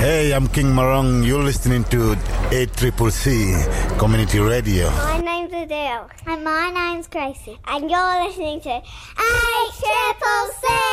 Hey, I'm King Marong. You're listening to 8CCC Community Radio. My name's Adele. And my name's Gracie. And you're listening to 8CCC.